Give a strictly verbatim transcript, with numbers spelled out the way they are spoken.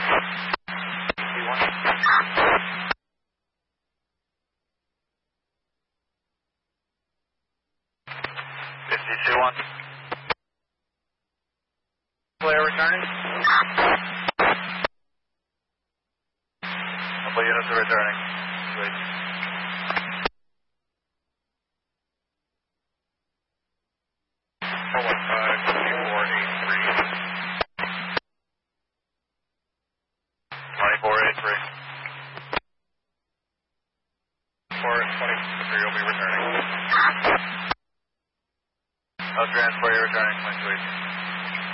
fifty-two one. Player returning. Couple units are returning. Wait. four one five, two four eight three. twenty-four eighty-three. four twenty-three will be returning. I'll transfer you returning, please.